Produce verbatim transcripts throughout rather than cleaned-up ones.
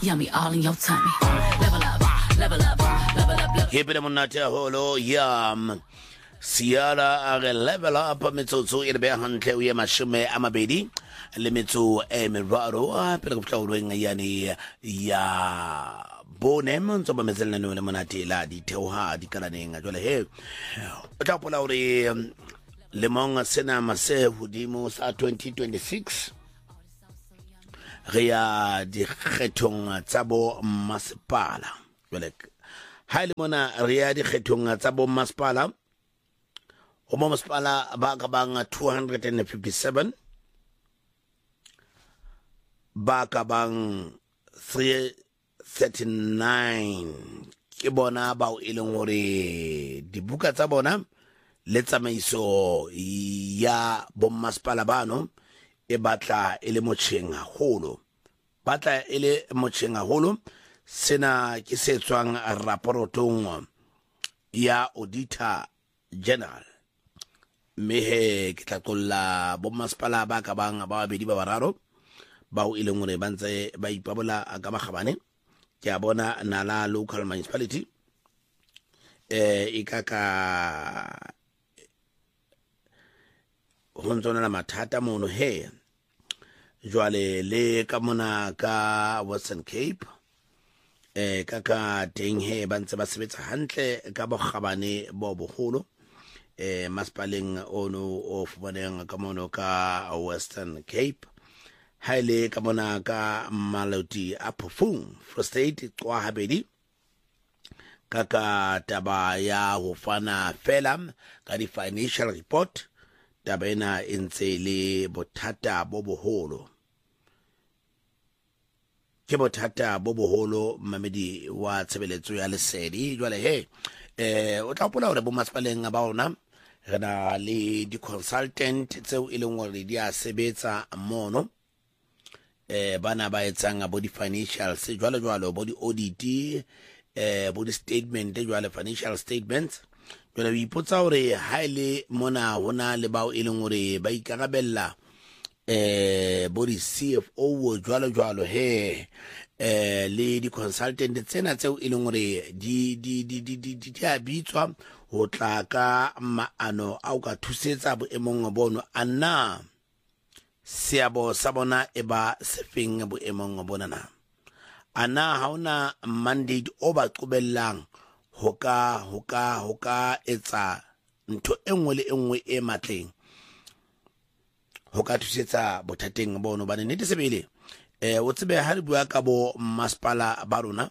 yummy all in your tummy. Level up, level up, level up, level up. Keep it on that holo yum. Sierra are level up metsotso e be hantle o ye mashome a mabedi le metso e meraro a pele go tlhaolweng yani ya bonem ntse ba metselana le monate la di theoha di kalaneng jole he o tla pola hore le mong sena mase hodimo sa twenty twenty-six re ya di kgethong tsa bo masepala jole ha le mona re ya di kgethong tsa bo masepala o mo masepala ba ka bang two hundred fifty-seven ba ka bang three thirty-nine ke bona ba o ileng hore dibuka tsa bona le tsamaiso ya bo masepala bano e batla ele motšheng haholo batla ele motšheng haholo sena ke se tswang raporotong ya auditor general mehe ke tla tlolla bo masepala ba ka bang ba babedi ba bararo ba o ileng hore ba ntse ba ipabola ka magabane ke a bona Nala local municipality eh ikaka ho ntsona la mathata mono he jwale le ka mona ka Western Cape eh kaka teng he ba ntse ba sebetsa hantle ka bogabane bo bogolo eh maspaleng ono of boneng ka mono ka Western Cape haile ka mona ka Maloti a Phofung Free State tswa habedi kaka taba ya ho fana fela ka di financial report taba ena entse le bothata bo boholo ke bothata bo boholo mamedi wa tshebeletso ya lesedi jwale he eh o tla pola hore bo masepaleng ba ona rena le di consultant tseo e leng hore di a sebetsa mono eh bana ba etsang bo di financials jwalo jwalo bo di audit eh bo di statement jwalo financial statements jwale o ipotsa hore ha ile mona hona le bao e leng hore ba ikarabella eh bo di C F O jwalo jwalo he eh le di consultant tsena tseo e leng hore di di di di di a bitswa ho tla ka maano a o ka thusetsa boemong bono ana seabo sa bona e ba sefeng boemong bona na ana hauna mandate o ba qobellang hoka hoka hoka etsa ntho engwe le engwe e matleng hoka thusetsa bothateng bono ba ne sebele eh o tsebe ha re bua ka bo masepala ba rona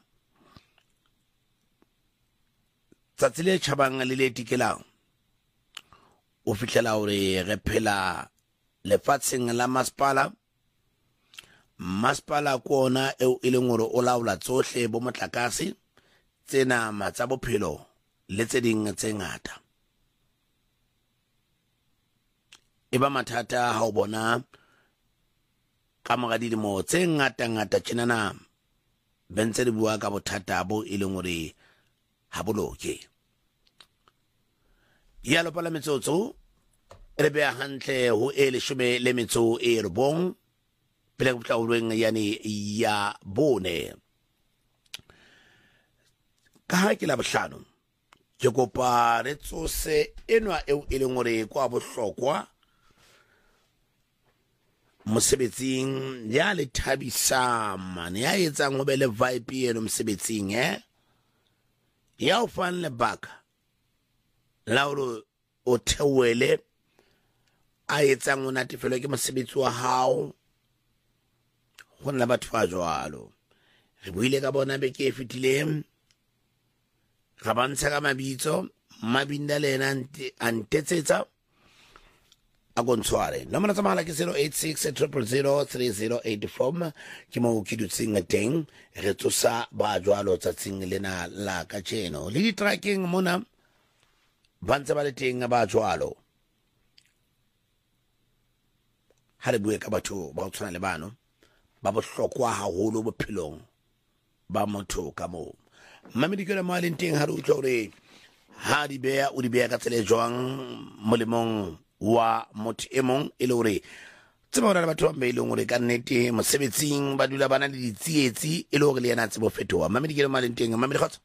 tsatsile chabang le le tikelang o fitlela hore re phela lefatsheng la masepala masepala kona eo e leng hore o laola tsohle bo motlakase tsena matsa bophelo le tse ding tse ngata e ba mathata ha o bona ka mora dilemo tse ngata ngata tjenana bentse di bua ka bothata bo e leng hore ha boloke ya lo pala metsotso re be hantle ho e leshome le metso e robong pele go tlaolweng yani ya bone ka ha ke la bohlano ke kopa re tsose enwa eo e leng hore kwa bohlokwa mosebetsing ya le thabisa mane ya etsang ho be le vibe eno mosebetsing eh ya o fan le baka la o thewele a etsang o natefelo ke mosebetsi wa hao go nna batho ba jwalo re buile ka bona be ke fitileng ga bantsha ka mabitso mabinda lena antetsetsa a gontshware nomoro tsa mahala ke zero eight six zero zero zero three zero eight four ke mo ke dutseng teng re tsosa ba jwalo tsatsing lena la ka tjeno le di tracking mona bantse ba le teng ba jwalo ha re bue ka batho ba o tshwana le bano ba bohlokwa haholo bophelong ba motho ka mo mamedi ke le maleng teng ha re utlwa hore ha di beya o di beya ka tsele jwang molemong wa motho e mong e le hore tseba hona le batho ba mmeileng gore ka nnete mosebetsing ba dula bana le ditsietsi e le gore le yena a tsebo fetoga mamedi ke le maleng teng mamedi kgotsa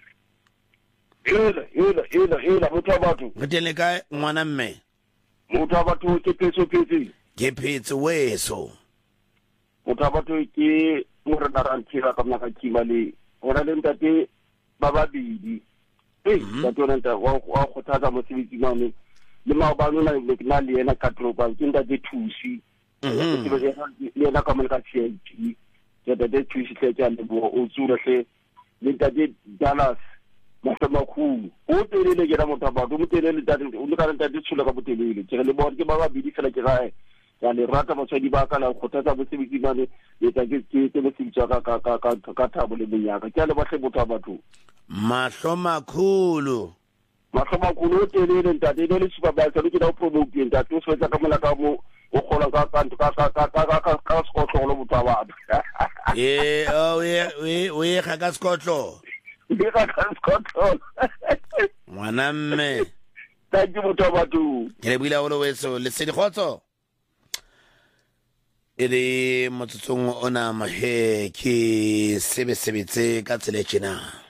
ela ela ela ela motho wa batho re teng le kae ngwana mme motho wa batho ke petso petse ke phetse weso motho wa batho ke more na rantshira ka mna ka kima le ona le ntate ba babedi eh ba tsona nta wa wa khothatsa mosebetsi mane le maobano na le na le yena ka tropa ke ntate thusi ke ba le yena ka mona ka C I P ke ntate thusi tle tsa le bo o tsura hle le ntate Dallas makhulu o telele ke ra motho ba do motelele ntate o le ka ntate tshula ka botelele ke le bona ke ba babedi fela ke gae ya le rata batswadi ba ka la khothatsa mosebetsi mane le tsa ke ke ke mosebetsi ka ka ka ka ka thabo le menyaka ke le batle motho ba batho mahlo makhulu mahlo makhulu o telele ntate le le supervisor le ke da promote ntate o swetsa ka mola ka mo o khola ka ka ka ka ka ka ka ka skotlo lo motho ba eh o we we ga ka skotlo le ka ka skotlo ngwana mme ta ke motho ba batho ke le buila o weso le se di khotso ere motsotsong ona mahe ke sebe sebetse ka tsele tjena